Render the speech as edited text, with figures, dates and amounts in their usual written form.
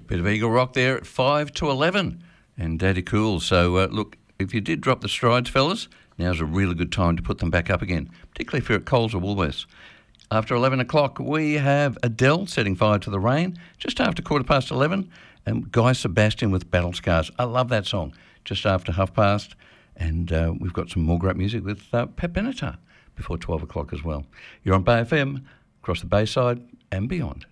Bit of Eagle Rock there at 5 to 11 and Daddy Cool. So, look, if you did drop the strides, fellas, now's a really good time to put them back up again, particularly if you're at Coles or Woolworths. After 11 o'clock, we have Adele setting fire to the rain. Just after 11:15, and Guy Sebastian with Battle Scars. I love that song. Just after past, and we've got some more great music with Pat Benatar before 12 o'clock as well. You're on Bay FM, across the Bayside and beyond.